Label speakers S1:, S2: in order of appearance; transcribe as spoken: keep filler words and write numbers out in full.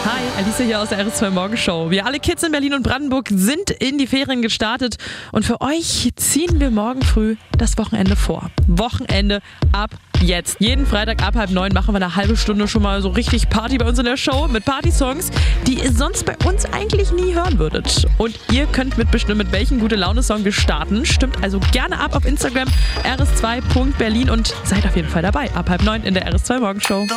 S1: Hi, Alicia hier aus der R S zwei Morgenshow. Wir alle Kids in Berlin und Brandenburg sind in die Ferien gestartet und für euch ziehen wir morgen früh das Wochenende vor. Wochenende ab jetzt. Jeden Freitag ab halb neun machen wir eine halbe Stunde schon mal so richtig Party bei uns in der Show mit Party-Songs, die ihr sonst bei uns eigentlich nie hören würdet. Und ihr könnt mitbestimmen, mit welchem Gute-Laune-Song wir starten. Stimmt also gerne ab auf Instagram r s zwei punkt berlin und seid auf jeden Fall dabei ab halb neun in der R S zwei Morgenshow.